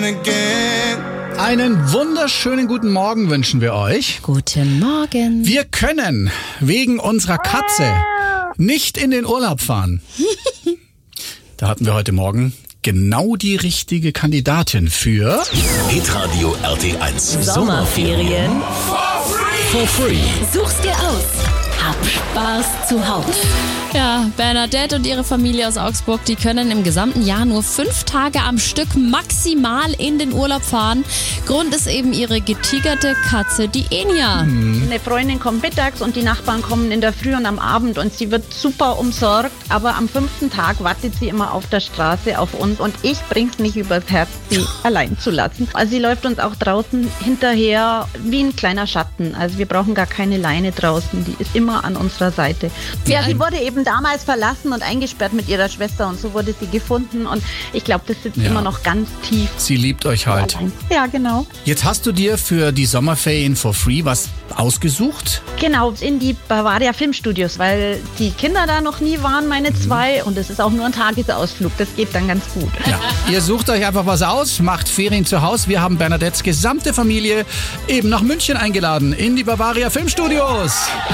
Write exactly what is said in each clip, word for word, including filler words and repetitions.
again. Einen wunderschönen guten Morgen wünschen wir euch. Guten Morgen. Wir können wegen unserer Katze nicht in den Urlaub fahren. Da hatten wir heute Morgen genau die richtige Kandidatin für Hitradio R T eins. Sommerferien For Free. Such's dir aus. Hab Spaß zu Hause. Ja, Bernadette und ihre Familie aus Augsburg, die können im gesamten Jahr nur fünf Tage am Stück maximal in den Urlaub fahren. Grund ist eben ihre getigerte Katze, die Enya. Mhm. Eine Freundin kommt mittags und die Nachbarn kommen in der Früh und am Abend und sie wird super umsorgt. Aber am fünften Tag wartet sie immer auf der Straße auf uns und ich bring's nicht übers Herz, sie allein zu lassen. Also sie läuft uns auch draußen hinterher wie ein kleiner Schatten. Also wir brauchen gar keine Leine draußen, die ist immer an unserer Seite. Ja, sie wurde eben damals verlassen und eingesperrt mit ihrer Schwester und so wurde sie gefunden und ich glaube, das sitzt Ja. immer noch ganz tief. Sie liebt euch halt. Allein. Ja, genau. Jetzt hast du dir für die Sommerferien for free was ausgesucht? Genau, in die Bavaria Filmstudios, weil die Kinder da noch nie waren, meine zwei. Und es ist auch nur ein Tagesausflug, das geht dann ganz gut. Ja. Ihr sucht euch einfach was aus, macht Ferien zu Hause. Wir haben Bernadettes gesamte Familie eben nach München eingeladen in die Bavaria Filmstudios.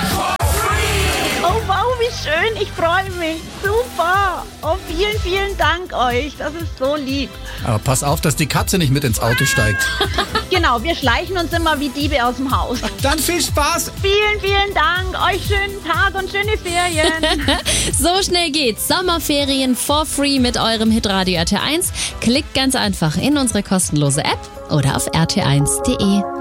Oh wow, wie schön, ich freue mich. Super. Oh, vielen, vielen Dank euch, das ist so lieb. Aber pass auf, dass die Katze nicht mit ins Auto steigt. Genau, wir schleichen uns immer wie Diebe aus dem Haus. Dann viel Spaß! Vielen, vielen Dank, euch schönen Tag und schöne Ferien. So schnell geht's. Sommerferien for free mit eurem Hitradio R T eins. Klickt ganz einfach in unsere kostenlose App oder auf r t eins punkt d e.